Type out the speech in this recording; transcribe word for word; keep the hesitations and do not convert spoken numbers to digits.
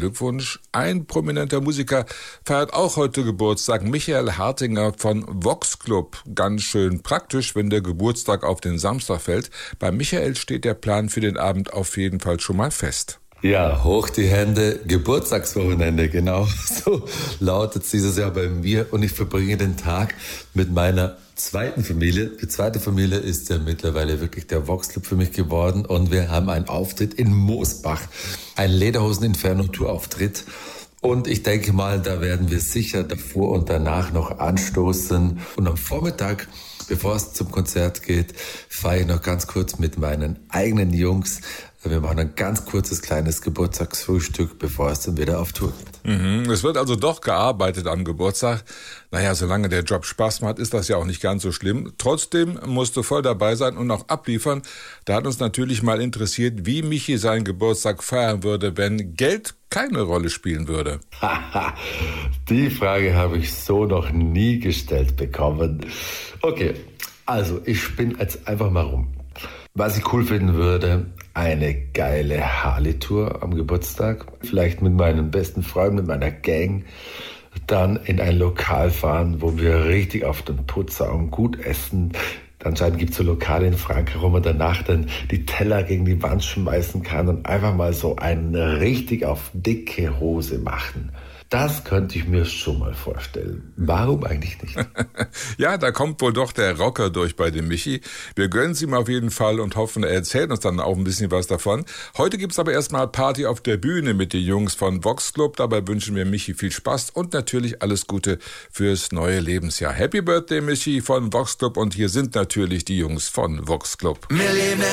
Glückwunsch. Ein prominenter Musiker feiert auch heute Geburtstag, Michael Hartinger von Vox Club. Ganz schön praktisch, wenn der Geburtstag auf den Samstag fällt. Bei Michael steht der Plan für den Abend auf jeden Fall schon mal fest. Ja, hoch die Hände, Geburtstagswochenende, genau so lautet es dieses Jahr bei mir. Und ich verbringe den Tag mit meiner zweiten Familie. Die zweite Familie ist ja mittlerweile wirklich der Vox Club für mich geworden. Und wir haben einen Auftritt in Moosbach, ein Lederhosen-Inferno-Tour-Auftritt. Und ich denke mal, da werden wir sicher davor und danach noch anstoßen. Und am Vormittag, bevor es zum Konzert geht, feiere ich noch ganz kurz mit meinen eigenen Jungs. Wir machen ein ganz kurzes, kleines Geburtstagsfrühstück, bevor es dann wieder auf Tour geht. Mhm, es wird also doch gearbeitet am Geburtstag. Naja, solange der Job Spaß macht, ist das ja auch nicht ganz so schlimm. Trotzdem musst du voll dabei sein und auch abliefern. Da hat uns natürlich mal interessiert, wie Michi seinen Geburtstag feiern würde, wenn Geld keine Rolle spielen würde. Die Frage habe ich so noch nie gestellt bekommen. Okay, also ich spinne jetzt einfach mal rum. Was ich cool finden würde, eine geile Harley-Tour am Geburtstag. Vielleicht mit meinen besten Freunden, mit meiner Gang. Dann in ein Lokal fahren, wo wir richtig auf den Putz hauen, gut essen. Anscheinend gibt es so Lokale in Frankreich, wo man danach dann die Teller gegen die Wand schmeißen kann und einfach mal so eine richtig auf dicke Hose machen. Das könnte ich mir schon mal vorstellen. Warum eigentlich nicht? Ja, da kommt wohl doch der Rocker durch bei dem Michi. Wir gönnen es ihm auf jeden Fall und hoffen, er erzählt uns dann auch ein bisschen was davon. Heute gibt's aber erstmal Party auf der Bühne mit den Jungs von Vox Club. Dabei wünschen wir Michi viel Spaß und natürlich alles Gute fürs neue Lebensjahr. Happy Birthday, Michi von Vox Club. Und hier sind natürlich die Jungs von Vox Club. Wir leben